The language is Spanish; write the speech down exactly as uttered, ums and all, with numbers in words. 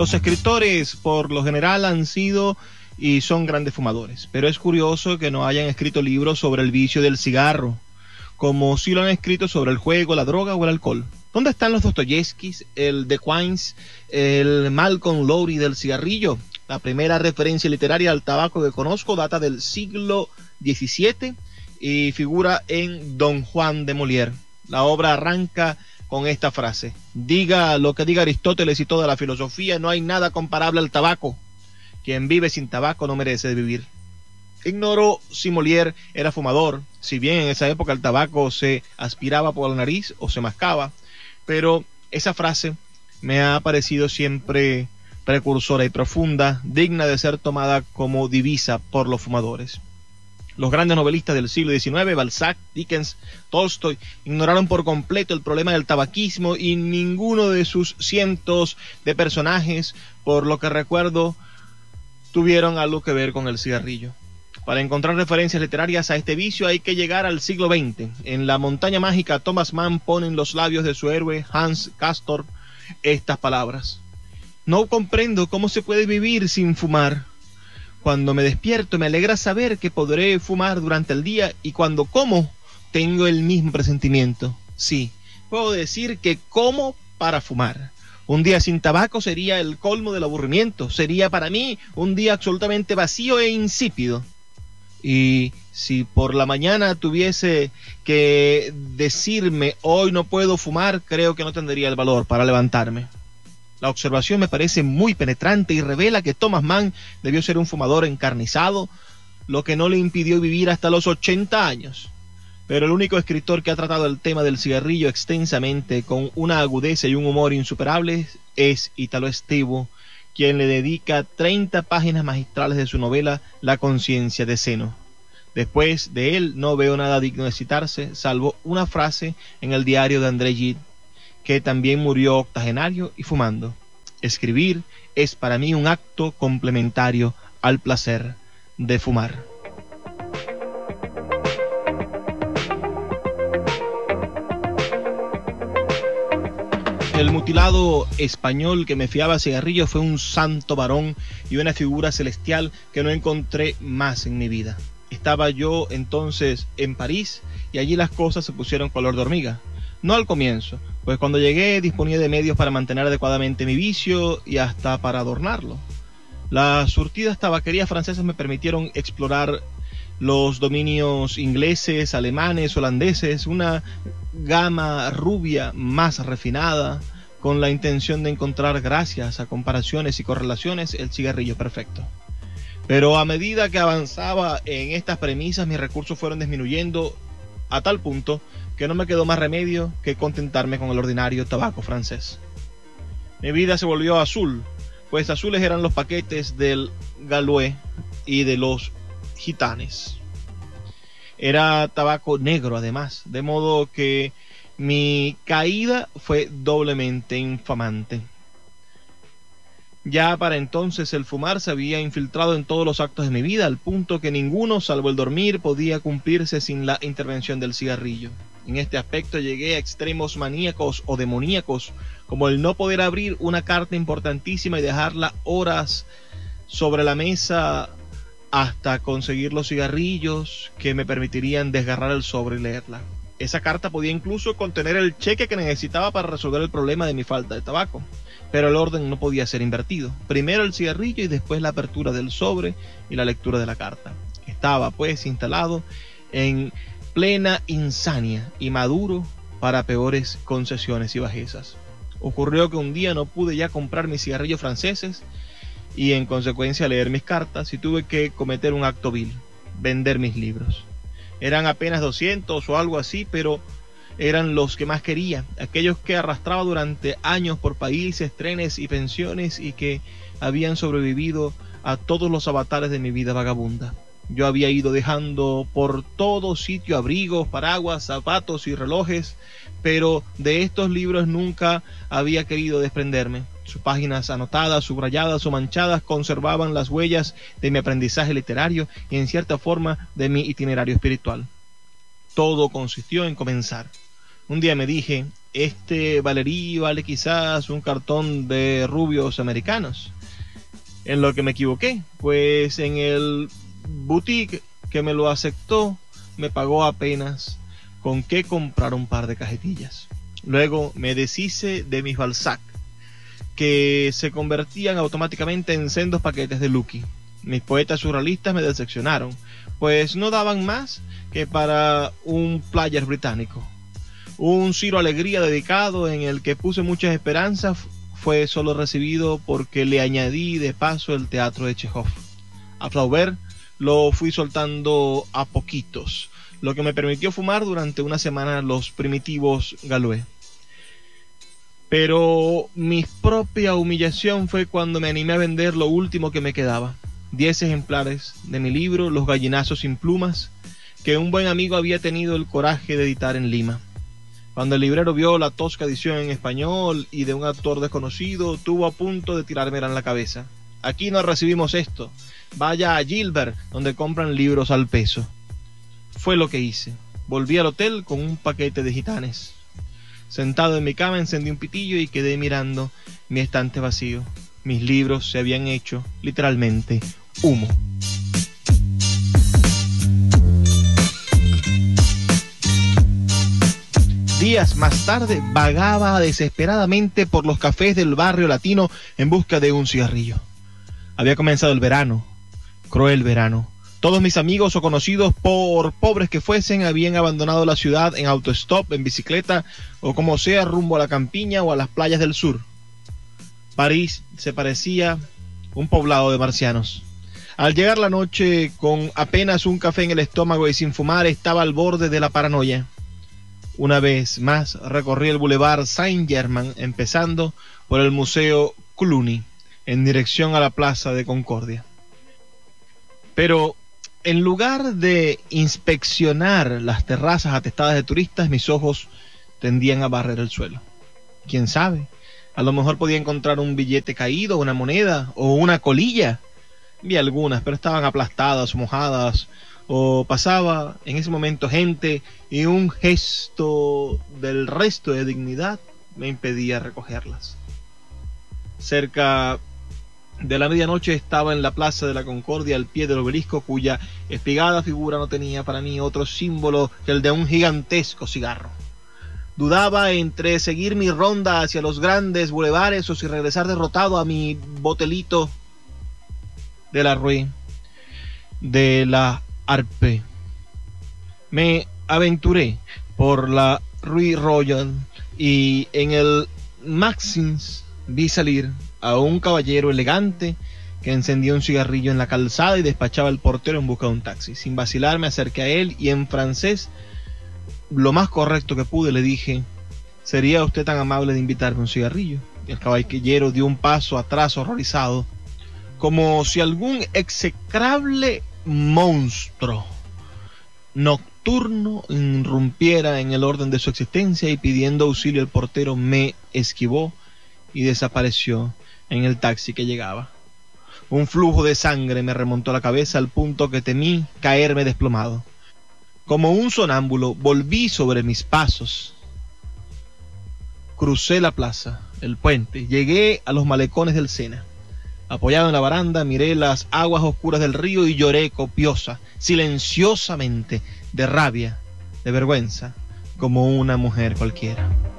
Los escritores, por lo general, han sido y son grandes fumadores, pero es curioso que no hayan escrito libros sobre el vicio del cigarro, como si lo han escrito sobre el juego, la droga o el alcohol. ¿Dónde están los Dostoyevskis, el de Quines, el Malcolm Lowry del cigarrillo? La primera referencia literaria al tabaco que conozco data del siglo diecisiete y figura en Don Juan de Molière. La obra arranca con esta frase: diga lo que diga Aristóteles y toda la filosofía, no hay nada comparable al tabaco. Quien vive sin tabaco no merece vivir. Ignoro si Molière era fumador, si bien en esa época el tabaco se aspiraba por la nariz o se mascaba, pero esa frase me ha parecido siempre precursora y profunda, digna de ser tomada como divisa por los fumadores. Los grandes novelistas del siglo diecinueve, Balzac, Dickens, Tolstoy, ignoraron por completo el problema del tabaquismo y ninguno de sus cientos de personajes, por lo que recuerdo, tuvieron algo que ver con el cigarrillo. Para encontrar referencias literarias a este vicio hay que llegar al siglo veinte. En La montaña mágica, Thomas Mann pone en los labios de su héroe, Hans Castorp, estas palabras: no comprendo cómo se puede vivir sin fumar. Cuando me despierto me alegra saber que podré fumar durante el día y cuando como tengo el mismo presentimiento. Sí, puedo decir que como para fumar. Un día sin tabaco sería el colmo del aburrimiento. Sería para mí un día absolutamente vacío e insípido. Y si por la mañana tuviese que decirme hoy no puedo fumar, creo que no tendría el valor para levantarme. La observación me parece muy penetrante y revela que Thomas Mann debió ser un fumador encarnizado, lo que no le impidió vivir hasta los ochenta años. Pero el único escritor que ha tratado el tema del cigarrillo extensamente, con una agudeza y un humor insuperables, es Italo Estivo, quien le dedica treinta páginas magistrales de su novela La conciencia de Zeno. Después de él no veo nada digno de citarse, salvo una frase en el diario de André Gide, que también murió octogenario y fumando: escribir es para mí un acto complementario al placer de fumar. El mutilado español que me fiaba cigarrillo fue un santo varón y una figura celestial que no encontré más en mi vida. Estaba yo entonces en París y allí las cosas se pusieron color de hormiga. No al comienzo, pues cuando llegué disponía de medios para mantener adecuadamente mi vicio y hasta para adornarlo. Las surtidas tabaquerías francesas me permitieron explorar los dominios ingleses, alemanes, holandeses, una gama rubia más refinada, con la intención de encontrar, gracias a comparaciones y correlaciones, el cigarrillo perfecto. Pero a medida que avanzaba en estas premisas, mis recursos fueron disminuyendo a tal punto que no me quedó más remedio que contentarme con el ordinario tabaco francés. Mi vida se volvió azul, pues azules eran los paquetes del Gaulois y de los gitanes. Era tabaco negro además, de modo que mi caída fue doblemente infamante. Ya para entonces el fumar se había infiltrado en todos los actos de mi vida, al punto que ninguno, salvo el dormir, podía cumplirse sin la intervención del cigarrillo. En este aspecto llegué a extremos maníacos o demoníacos, como el no poder abrir una carta importantísima y dejarla horas sobre la mesa hasta conseguir los cigarrillos que me permitirían desgarrar el sobre y leerla. Esa carta podía incluso contener el cheque que necesitaba para resolver el problema de mi falta de tabaco, pero el orden no podía ser invertido. Primero el cigarrillo y después la apertura del sobre y la lectura de la carta. Estaba pues instalado en plena insania y maduro para peores concesiones y bajezas. Ocurrió que un día no pude ya comprar mis cigarrillos franceses y en consecuencia leer mis cartas, y tuve que cometer un acto vil: vender mis libros. Eran apenas doscientos o algo así, pero eran los que más quería, aquellos que arrastraba durante años por países, trenes y pensiones, y que habían sobrevivido a todos los avatares de mi vida vagabunda. Yo había ido dejando por todo sitio abrigos, paraguas, zapatos y relojes, pero de estos libros nunca había querido desprenderme. Sus páginas anotadas, subrayadas o manchadas conservaban las huellas de mi aprendizaje literario y en cierta forma de mi itinerario espiritual. Todo consistió en comenzar. Un día me dije, este valerí vale quizás un cartón de rubios americanos. En lo que me equivoqué, pues en el boutique que me lo aceptó, me pagó apenas con qué comprar un par de cajetillas. Luego me deshice de mis Balzac, que se convertían automáticamente en sendos paquetes de Lucky. Mis poetas surrealistas me decepcionaron, pues no daban más que para un player británico. Un Ciro Alegría dedicado en el que puse muchas esperanzas fue solo recibido porque le añadí de paso el teatro de Chekhov. A Flaubert lo fui soltando a poquitos, lo que me permitió fumar durante una semana los primitivos Galois. Pero mi propia humillación fue cuando me animé a vender lo último que me quedaba, diez ejemplares de mi libro Los gallinazos sin plumas, que un buen amigo había tenido el coraje de editar en Lima. Cuando el librero vio la tosca edición en español y de un autor desconocido, tuvo a punto de tirármela en la cabeza. Aquí no recibimos esto. Vaya a Gilbert, donde compran libros al peso. Fue lo que hice. Volví al hotel con un paquete de gitanes. Sentado en mi cama encendí un pitillo y quedé mirando mi estante vacío. Mis libros se habían hecho, literalmente, humo. Días más tarde vagaba desesperadamente por los cafés del barrio latino en busca de un cigarrillo. Había comenzado el verano, cruel verano. Todos mis amigos o conocidos, por pobres que fuesen, habían abandonado la ciudad en autostop, en bicicleta o como sea rumbo a la campiña o a las playas del sur. París se parecía un poblado de marcianos. Al llegar la noche con apenas un café en el estómago y sin fumar, estaba al borde de la paranoia. Una vez más recorrí el Boulevard Saint-Germain, empezando por el Museo Cluny, en dirección a la Plaza de Concordia. Pero en lugar de inspeccionar las terrazas atestadas de turistas, mis ojos tendían a barrer el suelo. ¿Quién sabe? A lo mejor podía encontrar un billete caído, una moneda o una colilla. Vi algunas, pero estaban aplastadas, mojadas, o pasaba en ese momento gente y un gesto del resto de dignidad me impedía recogerlas. Cerca de la medianoche estaba en la Plaza de la Concordia al pie del obelisco, cuya espigada figura no tenía para mí otro símbolo que el de un gigantesco cigarro. Dudaba entre seguir mi ronda hacia los grandes bulevares o si regresar derrotado a mi botelito de la Rue de la Harpe. Me aventuré por la Rue Royale y en el Maxims vi salir a un caballero elegante que encendía un cigarrillo en la calzada y despachaba al portero en busca de un taxi. Sin vacilar me acerqué a él y en francés, lo más correcto que pude, le dije: ¿sería usted tan amable de invitarme un cigarrillo? El caballero dio un paso atrás horrorizado, como si algún execrable monstruo nocturno irrumpiera en el orden de su existencia, y pidiendo auxilio al portero me esquivó y desapareció en el taxi que llegaba. Un flujo de sangre me remontó a la cabeza al punto que temí caerme desplomado. Como un sonámbulo volví sobre mis pasos. Crucé la plaza, el puente, llegué a los malecones del Sena. Apoyado en la baranda, miré las aguas oscuras del río y lloré copiosa, silenciosamente, de rabia, de vergüenza, como una mujer cualquiera.